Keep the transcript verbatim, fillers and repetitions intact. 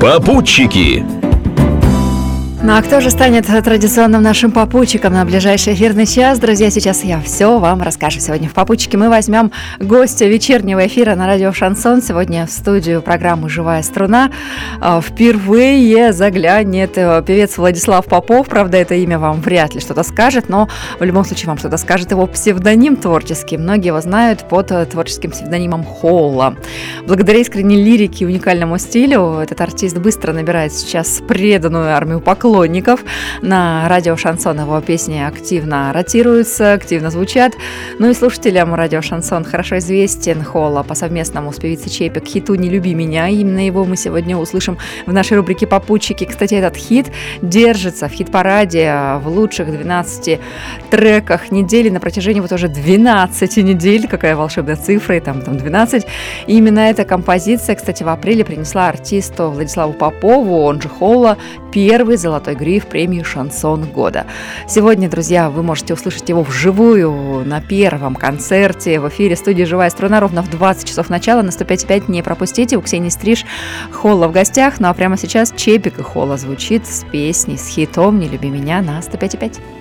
Попутчики. Ну а кто же станет традиционным нашим попутчиком на ближайший эфирный час? Друзья, сейчас я все вам расскажу. Сегодня в «Попутчике» мы возьмем гостя вечернего эфира на радио «Шансон». Сегодня в студию программы «Живая струна» впервые заглянет певец Владислав Попов. Правда, это имя вам вряд ли что-то скажет, но в любом случае вам что-то скажет его псевдоним творческий. Многие его знают под творческим псевдонимом Холла. Благодаря искренней лирике и уникальному стилю этот артист быстро набирает сейчас преданную армию поклонников. На радио «Шансон» его песни активно ротируются, активно звучат. Ну и слушателям радио «Шансон» хорошо известен Холла по совместному с певицей Чепик хиту «Не люби меня». Именно его мы сегодня услышим в нашей рубрике «Попутчики». Кстати, этот хит держится в хит-параде в лучших двенадцати треках недели на протяжении вот уже двенадцати недель. Какая волшебная цифра, и там, там двенадцать. И именно эта композиция, кстати, в апреле принесла артисту Владиславу Попову, он же Холла, первый золотой гриф премии «Шансон года». Сегодня, друзья, вы можете услышать его вживую на первом концерте в эфире студии «Живая струна» ровно в двадцать часов начала на сто пять и пять. Не пропустите. У Ксении Стриж Холла в гостях. Ну а прямо сейчас Чепик и Холла звучит с песней, с хитом «Не люби меня» на сто пять и пять.